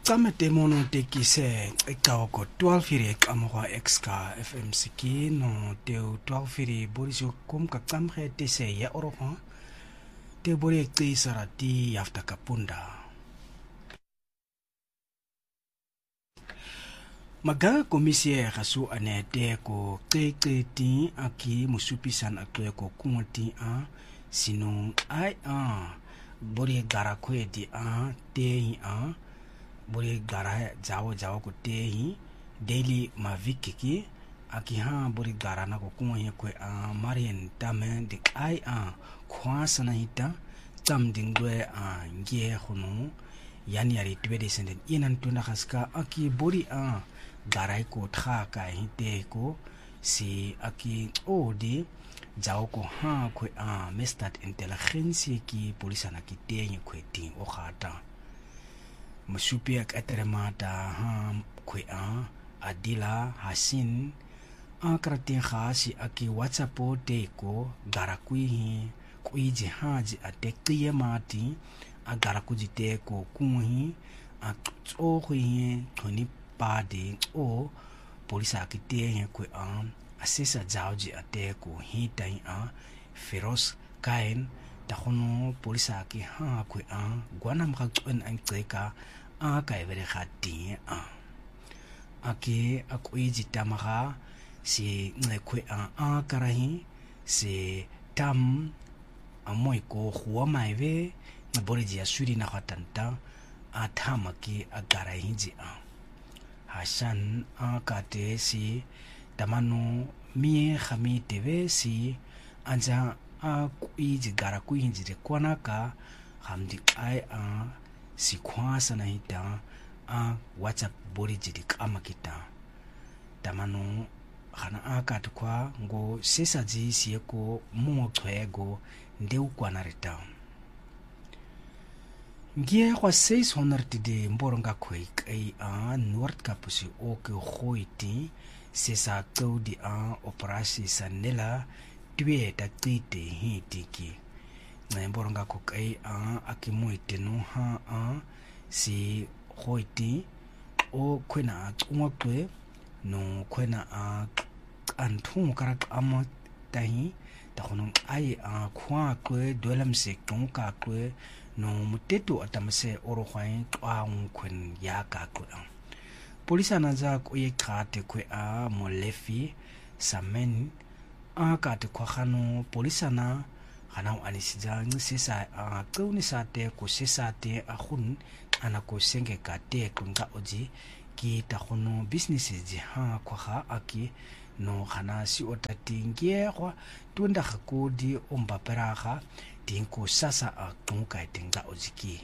Tame temono tekise ikaw ko 12 firi kamwa exka FM siki no teu 12 firi boriso kum ka kamhe tese ya oroha te bori ekti sarati yafta kapunda maga komisie rasu anete ko ti aki musupisan akwe ko kumati a sino ai a bori gara kwedi a te a bori gara jawo ko tehi daily mavikiki aki ha bori gara na ko kuma he ko a marien tame de ai a kwasa na hita tam dingwe a ngie hono yani yari tibede senden inan tunda haska aki bori a gara ko tha ka hite ko si aki odi jawo ko ha ko a mestat intelligence ki polisa na ki tehi ko tin o khata Masupiak atremata kwe Adila Hasin akratin khasi aki WhatsApp teko garakui kuiji haji atektiye mati agarakuji teko kuhi aktohi toni pade o polisa akite kwe asesa jauji ateko hitai feros kain tahono polisa ki kwe gwana mkakwen angtreka kai vere khati aki akuiji tamaga si ngekwe karahi si tam amoy ko huwa maive naboriji asuri na khatanta athamaki agara hinji Hassan kate si tamano mie khami teve si anja kuiji gara kuinji de kwanaka hamdi ai si kwasa na hita WhatsApp bori jidi kama kita tamano khana akatu kwa ngo sesaji sieko mo twego ndeu kwana rita ngie kwa 600 de mboronga kwek Noord Kapusi oke khoiti sesa todi operasi sanela tue taktite hitiki na mboronga kokai akimoite no si khoiti o kwena ngokwe no kwena antu karak tahi tahono ai kwa kwe dolamse tonka kwe no muteto atamse orohwain twang kwen yaka kwe polisa naza ko yekate kwe molefi samen kate kwa khano polisa na khana anisija ngisisa quni sate ko sesate akhun ana ko senge kate kunga oji ki takhono businesses ji kwa aki no khana si otatingie kwa tunda khakodi ombaperaga tinko sasa tunka tinga ojiki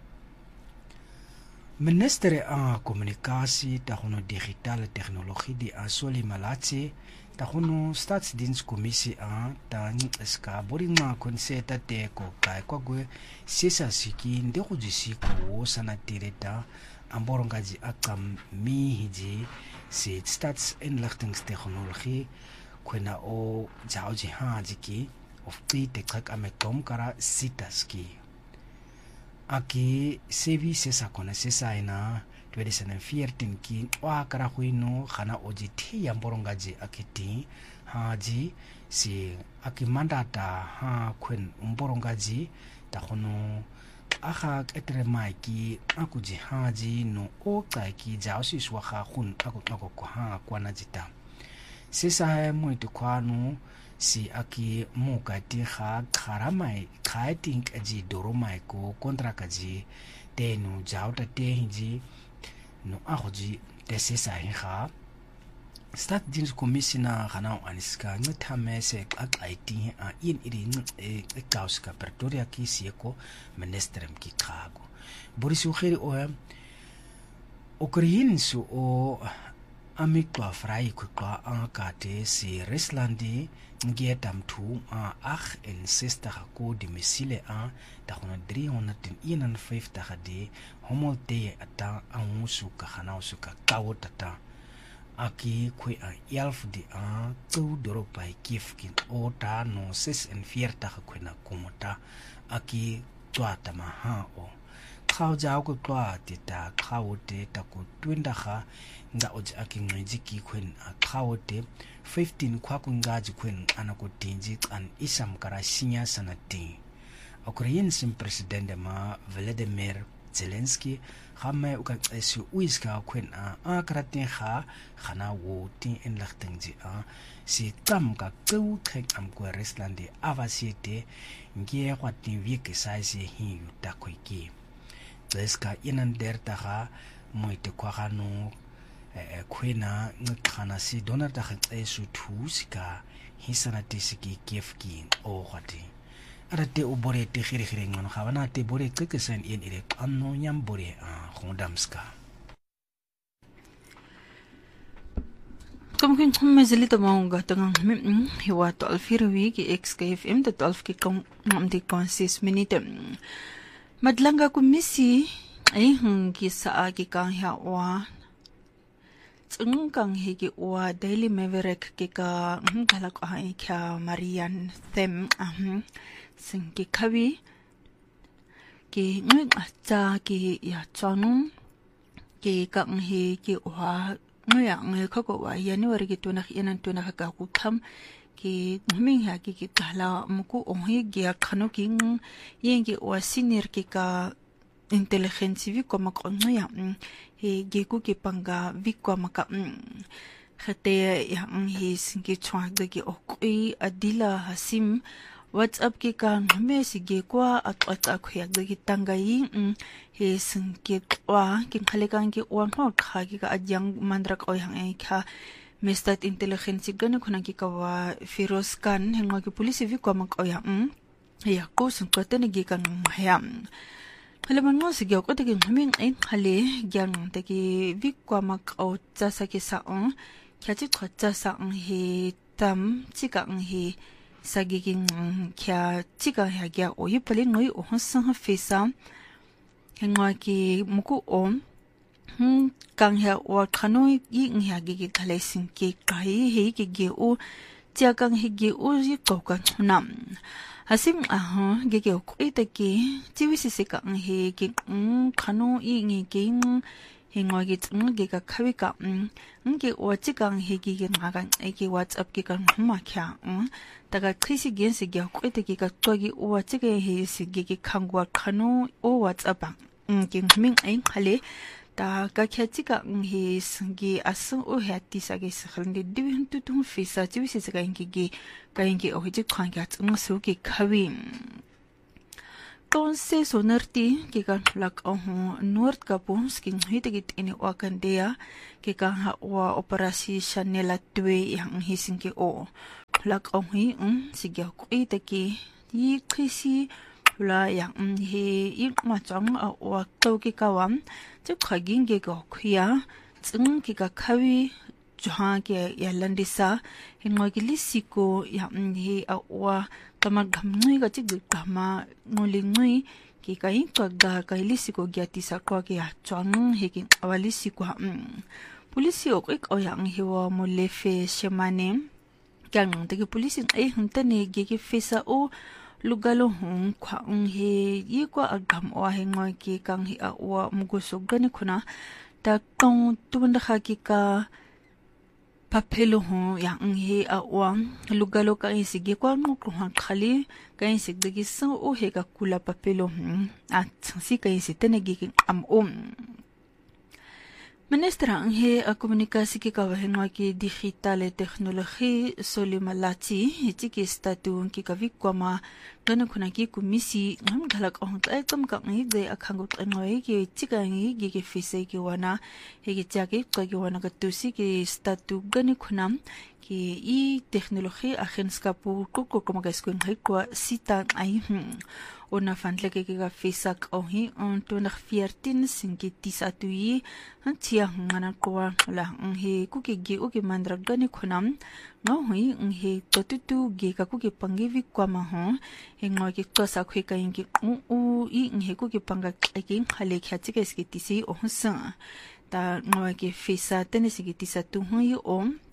Minister komunikasi takhono digital technologie di asoli malati takhono Staatsdienskommissie ta ska boringa konseta teko kai kwagwe sisa siki ndego jisiko sana tireta amborongaji akam mi hiji si Staatsinlichtingstechnologie kwena o jauji hajiki of tekak amekom kara sitaski aki sevi sesa kona sesa ina 2014 ki wakara huino khana ojiti yamborongaji akiti haji si aki mandata kwen mborongaji takhono akha etrema ki akuji haji no oka ki jausi swakha khun akoko kwana jita sesa moito kwano si aki mukati kharamai khaiting aji doromai ko kontra kaji tenu jauta tehinji no ahoji tesesa hinga Staatsdienskommissie khana aniska ngthame se akaiti in irin kauska Pretoria ki sieko ministerem ki khago borisu khiri okrinsu o amikwa frai kwa kate si Reslandi ngetam tu en sesta ko di misile takona 351 de homote ata angusuka khana usuka kawotata aki kwe yalf di tu doropa kifkin ota no 46 kwena kumota aki twata maha o khao ja ko twa ti ta khao te ta ko twinda kha nga oji akinqiji ki khwen khao te 15 khwa ku ngaji khwen ana ko tinji an isam kara sinya sanati Ukrainian sim president ma Volodymyr Zelensky khame u ka tsesu uiska khwen a kratin kha khana wo tin en lachtingji si tam ka tsu thek am ko Rusland avasiete ngie kwatin wike size hi yuta khoiki tseska inan derta kha moite kwa gano khwena nqana si donor ta tsesu thusika hisana tisiki kefki o khati arate o bore te khire ngano khabana te bore qeqesen in ire anno nyam bore khondamska Kom kun tsumezeli to maunga tangang hiwa to alfirwi ki XKFM to 12 ki kong di konsis minute madlanga kumisi ay ki saa ki kang hiwa tsungkang higi wa Daily Maverick ki ka kalak ay kya Marian Them singki kawi ki ngi atsa ki ya chonung ki kang hi ki wa ngoya ngai khako wa yani wari ki tunak yanan tunak ka kutham ki ming ha ki tala muku ohi gya khano ki yengi wa senior ki ka intelligence vi ko mak ngoya he ge ku ki panga vi ko mak khate ya hi singi chwa de ki okui adila hasim WhatsApp ki ka me sige kwa at khyak de ki tangai he singi wa ki khalekan ki wan ho kha ki ka adyang mandrak oi hang e kha mestat intelligence gana khuna ki ka wa Firoz Khan hengwa ki police vi ko mak oya ya ko sun ko tane gi kan maya hale man mo sige ko te ki ming ai khale gyang te ki vi ko mak o cha sa ki sa kya chi khocha sa he tam chi ka he sagiging kya chiga hagya oyi pali ngoi ohsang fesa hengwa ki muku om kang ha wa khanoi yi ngya gi khalesing ki kai he ki ge o chia kang he ge o yi to ka nam hasim ge ge ko ite ki chiwi si ka he ki khano yi ngi ki hengwa gi tsung ge ka khawi ka nge o chikang he gi nga ga ki WhatsApp ki kan ma kya daga 크시 gensi gya ko ite ki ka togi o chige he si gi ki khangwa khano o WhatsApp ki ming ai khale ta ka khachi ka he singi asu o hati sa ge sakhlinde diwin tu tum fisa chi wisi sa ka ingi o ji khang ga tsung su ki khawi Tonse sonerti ki kan lak Nord Kapons ki hite git ini wakandea ki kan ha wa operasi Chanela 2 yang hising ki o lak hi sigya ko ite ki yi khisi la yang he yi ma chang a wa to ki kawam chu khaging ge ko khia tsung ki ka khawi jha ke yalandisa hingwa ki lisiko yang he a wa tama gamnui ka chig kama ngolingui ki kai ka kai lisiko gyati sa ko ki chang he ki awalisiko polisi ok o yang hiwa molefe shemane kyang te ki polisi ai huntane ge ki fesa o lugalo hung kwa he yi kwa agam o hengoi ki kang hi a wa mugoso gani khuna ta tong tunda kha ki ka papelo ho yang he a wa lugalo ka isige kwa no ko khali ka isige gi so o he ka kula papelo a tsi ka isite ne gi am Ministra he a komunikasi ki kawahenwa ki digital teknologi solimalati hiti ki statu ki kavikwama gana kuna ki kumisi ngam galak ong ta kam ka ngi de akhangut ngoi ki chika ngi gi ki fise ki wana he ki chaki ka ki wana ka tusi ki statu gani khunam ki I teknologi agentskap ko komagas ko ngai ko sita ai ona fantleke ki ka fisak ohi on 2014 singi tisatui antia ngana kwa la he kuki gi uki mandra gani khunam no hui he totutu gi ka kuki pangivi kwa ma ho engwa ki to sa khwe ka ingi u I he kuki panga ki khale khachi ke ski tisi ohsa ta ngwa ki fisa tenesi ki tisatu hui om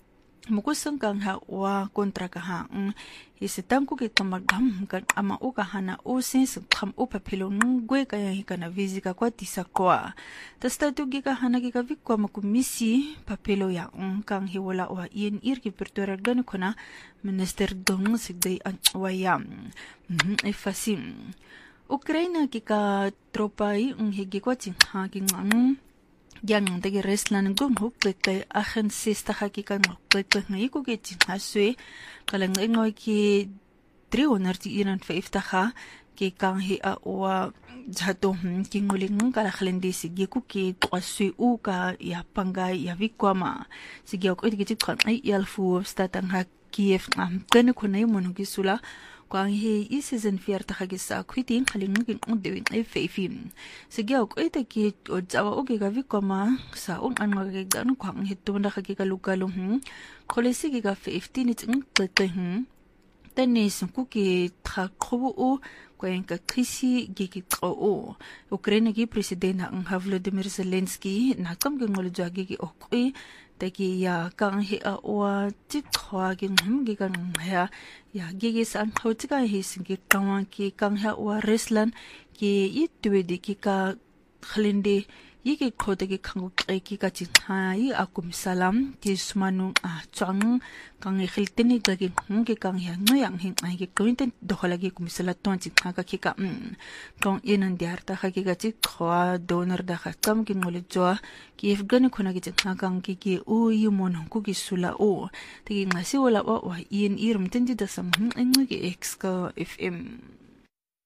mukusengkang ha wa kontra ka ha isitang ko ke kamagam kan ama o ka hana o sense kham o papelo ngwe ka ya hikana vizika kwa tisa kwa tasta tu gi ka hana gi ka vikwa makumisi papelo ya kang hiwala wa ien ir ki pertura gan kona minister dong sigdai an wayam ifasim Ukraina ki ka tropai higi kwa chingha ki ngang yang tegi reslan gum huk kay ahen sista hakikan kay ngai ko ke haswe kalang ngoy ki 350 ha ki kang hi a wa jato ki nguling kala khlendi sigi ku ki aswe u ka ya pangay ya vikwama sigi ko iti kan ay yalfu statang ha Kiev kan ko nay mo gisula Kwang he season fear ta hagisa kwiting halingin undewin ay feifim. Sige ako ita ki o jawa o gigavi koma sa an magagano kwang hito na kagigalugalo kole sige ga 15 iting kete tenis kuki trakrobu o kwen ka krisi gigi o Ukraine gi president ang Volodymyr Zelensky na kam gingol jagi gi okoi Taki ya kang hi a wa tip khwa gi gi kan ya gi san khoti ka hi sing gi kang ki kang ha wa reslan ki itwe di ki ka khlinde yiki khode gi khang ki ka chi ha yi akum salam ki smanu a chang kang khilteni ga gi gi kang ya ngoyang hin ai gi kointen dokhala gi kum sala ton chi ha ka ki ka tong inan diar ta ha gi ga chi khwa donor da kha kam gi ngole jo ki efgani khona gi ha kang ki u yi mon ku gi sula o ti ngasi wala wa in irum tendi da sam ngi gi ex ka fm